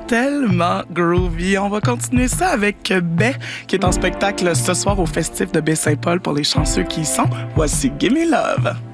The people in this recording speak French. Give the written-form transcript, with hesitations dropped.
tellement groovy. On va continuer ça avec Baie, qui est en spectacle ce soir au Festif de Baie-Saint-Paul pour les chanceux qui y sont. Voici Gimme Love.